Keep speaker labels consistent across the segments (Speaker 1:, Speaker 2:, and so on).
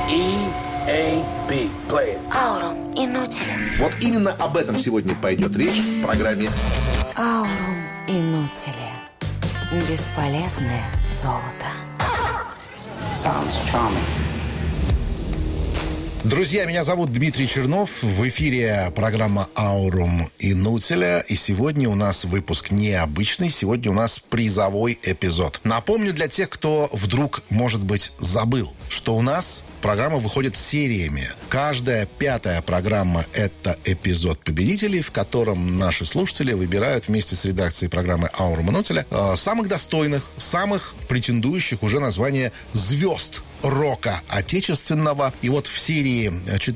Speaker 1: E-A-B. Play it.
Speaker 2: Аурум Инутиля.
Speaker 1: Вот именно об этом сегодня пойдет речь в программе
Speaker 2: Аурум Инутиля. Бесполезное золото.
Speaker 3: Sounds charming.
Speaker 4: Друзья, меня зовут Дмитрий Чернов. В эфире программа «Аурум Инутиля». И сегодня у нас выпуск необычный. Сегодня у нас призовой эпизод. Напомню для тех, кто вдруг, может быть, забыл, что у нас программа выходит сериями. Каждая пятая программа – это эпизод победителей, в котором наши слушатели выбирают вместе с редакцией программы «Аурум Инутиля» самых достойных, самых претендующих уже на звание звезд рока отечественного. И вот в серии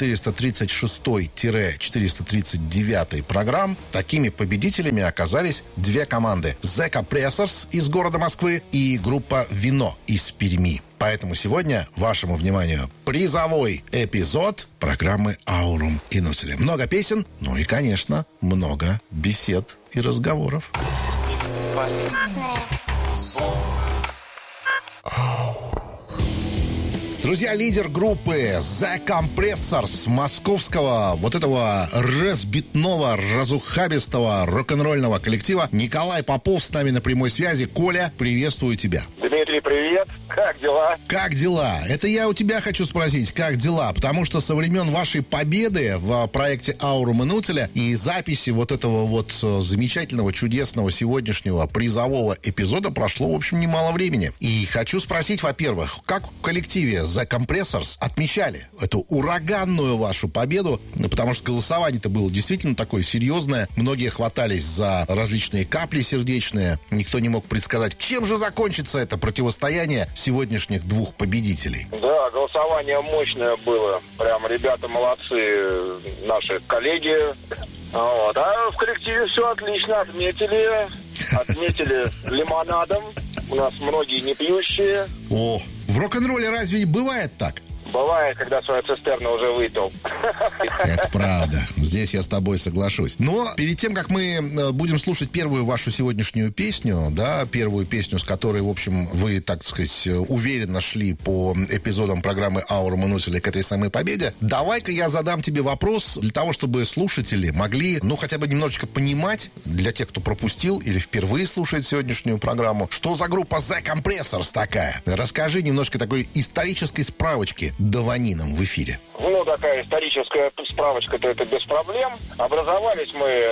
Speaker 4: 436-439 программ такими победителями оказались две команды. The Compressors из города Москвы и группа «Вино» из Перми. Поэтому сегодня вашему вниманию призовой эпизод программы «Аурум Инутиля». Много песен, ну и, конечно, много бесед и разговоров. Друзья, лидер группы The Compressors московского вот этого разбитного, разухабистого рок-н-ролльного коллектива Николай Попов с нами на прямой связи. Коля, приветствую тебя.
Speaker 5: Дмитрий, привет. Как дела?
Speaker 4: Как дела? Это я у тебя хочу спросить, как дела? Потому что со времен вашей победы в проекте «Аурум Инутиля» и записи вот этого вот замечательного, чудесного сегодняшнего призового эпизода прошло, в общем, немало времени. И хочу спросить, во-первых, как в коллективе The Compressors отмечали эту ураганную вашу победу, потому что голосование-то было действительно такое серьезное. Многие хватались за различные капли сердечные. Никто не мог предсказать, чем же закончится это противостояние сегодняшних двух победителей.
Speaker 5: Да, голосование мощное было. Прям ребята молодцы, наши коллеги. Вот. А в коллективе все отлично отметили. Отметили лимонадом. У нас многие не пьющие.
Speaker 4: О, в рок-н-ролле разве бывает так?
Speaker 5: Бывает, когда свою цистерну уже выпил.
Speaker 4: Это правда. Здесь я с тобой соглашусь. Но перед тем, как мы будем слушать первую вашу сегодняшнюю песню, да, первую песню, с которой, в общем, вы, так сказать, уверенно шли по эпизодам программы «Аурум Инутиля» к этой самой победе, давай-ка я задам тебе вопрос для того, чтобы слушатели могли, ну, хотя бы немножечко понимать, для тех, кто пропустил или впервые слушает сегодняшнюю программу, что за группа The Compressors такая. Расскажи немножко такой исторической справочки даванином в эфире.
Speaker 5: Ну, такая историческая справочка-то это без проблем. Образовались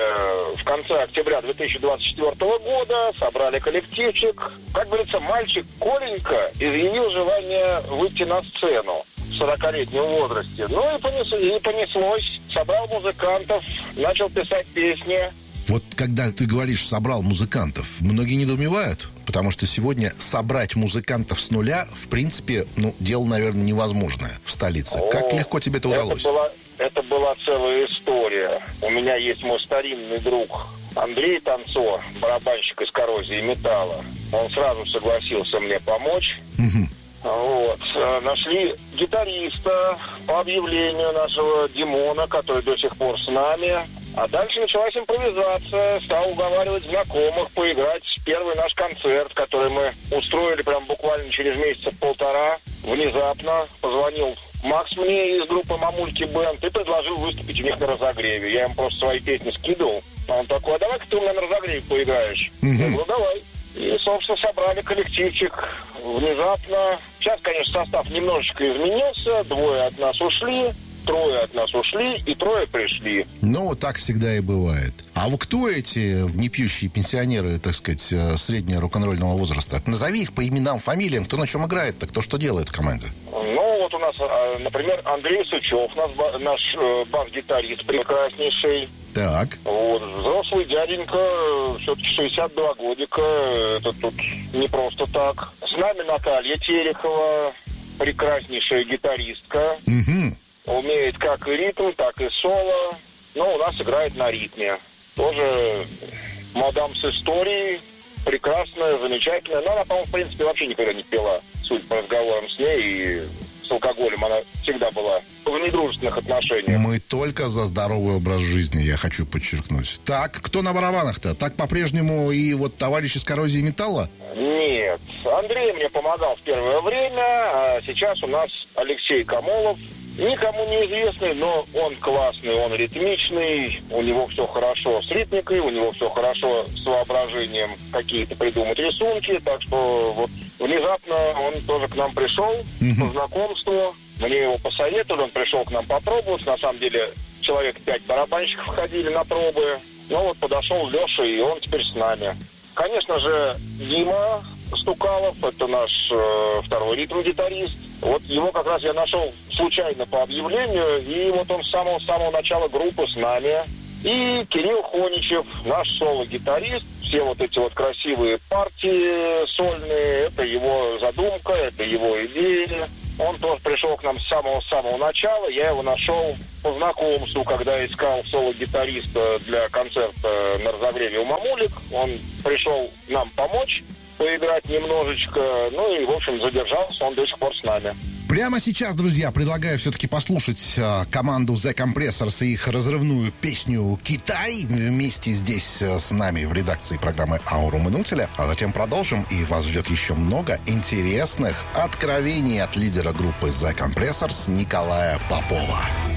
Speaker 5: мы в конце октября 2024 года, собрали коллективчик. Как говорится, мальчик Коленька изъявил желание выйти на сцену в 40-летнем возрасте. Ну и понеслось. Собрал музыкантов, начал писать песни.
Speaker 4: Вот когда ты говоришь «собрал музыкантов», многие недоумевают, потому что сегодня собрать музыкантов с нуля, в принципе, ну, дело, наверное, невозможное в столице. Как легко тебе это удалось?
Speaker 5: Это была целая история. У меня есть мой старинный друг Андрей Танцо, барабанщик из «Коррозии металла». Он сразу согласился мне помочь. Вот. Нашли гитариста по объявлению нашего Димона, который до сих пор с нами. А дальше началась импровизация. Стал уговаривать знакомых поиграть первый наш концерт, который мы устроили прям буквально через месяца полтора. Внезапно позвонил Макс мне из группы «Мамульки Бэнд» и предложил выступить у них на разогреве. Я ему просто свои песни скидывал. А он такой: а давай-ка ты у меня на разогреве поиграешь. Я говорю: давай. И, собственно, собрали коллективчик внезапно. Сейчас, конечно, состав немножечко изменился. Двое от нас ушли, трое от нас ушли и трое пришли.
Speaker 4: Ну, так всегда и бывает. А вот кто эти непьющие пенсионеры, так сказать, среднего рок-н-ролльного возраста? Назови их по именам, фамилиям, кто на чем играет-то, кто что делает в команде.
Speaker 5: Ну, вот у нас, например, Андрей Сычев, наш бас-гитарист прекраснейший.
Speaker 4: Так.
Speaker 5: Вот, взрослый дяденька, все-таки 62 годика, это тут не просто так. С нами Наталья Терехова, прекраснейшая гитаристка. Умеет как и ритм, так и соло. Но у нас играет на ритме. Тоже мадам с историей, прекрасная, замечательная. Но она, по-моему, в принципе, вообще никогда не пела, судя по разговорам с ней и с алкоголем, она всегда была в недружественных отношениях.
Speaker 4: Мы только за здоровый образ жизни, я хочу подчеркнуть. Так, кто на барабанах-то? Так по-прежнему и вот товарищ из «Коррозии металла»?
Speaker 5: Нет. Андрей мне помогал в первое время, а сейчас у нас Алексей Камолов. Никому неизвестный, но он классный, он ритмичный, у него все хорошо с ритмикой, у него все хорошо с воображением какие-то придумать рисунки, так что вот внезапно он тоже к нам пришел по знакомству, мне его посоветовали, он пришел к нам попробовать, на самом деле человек 5 барабанщиков ходили на пробы, но вот подошел Леша, и он теперь с нами. Конечно же, Дима Стукалов, это наш второй ритм-гитарист. Вот его как раз я нашел случайно по объявлению, и вот он с самого начала группы с нами. И Кирилл Хоничев, наш соло-гитарист. Все вот эти вот красивые партии сольные, это его задумка, это его идея. Он тоже пришел к нам с самого начала. Я его нашел по знакомству, когда искал соло-гитариста для концерта на разогреве у Мамулик. Он пришел нам помочь поиграть немножечко, ну и, в общем, задержался, он до сих пор с нами.
Speaker 4: Прямо сейчас, друзья, предлагаю все-таки послушать команду The Compressors и их разрывную песню «Китай» вместе здесь с нами в редакции программы «Аурум и Нутеля». А затем продолжим, и вас ждет еще много интересных откровений от лидера группы The Compressors Николая Попова.